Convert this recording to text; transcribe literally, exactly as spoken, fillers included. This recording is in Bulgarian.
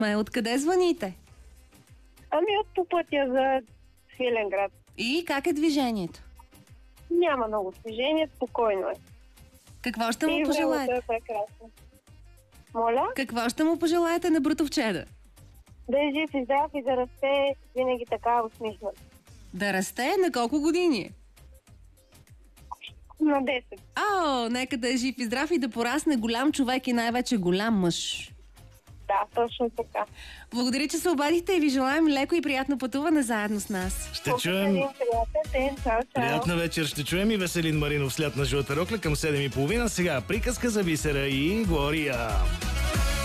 Ма откъде звъните? Ами от по пътя за Свиленград. И как е движението? Няма много движение, спокойно е. Какво ще му И пожелаете? времето е прекрасно. Моля? Какво ще му пожелаете на Брутовчеда? Да е жив и здрав и да расте винаги така усмихнат. Да расте на колко години? На десет. О, нека да е жив и здрав и да порасне голям човек и най-вече голям мъж. Да, точно така. Благодаря, че се обадихте и ви желаем леко и приятно пътуване заедно с нас. Ще чуем... Един приятен ден. Чао, чао. Приятна вечер. Ще чуем и Веселин Маринов след на жълта рокля към седем и половина. Сега приказка за Бисера и Глория.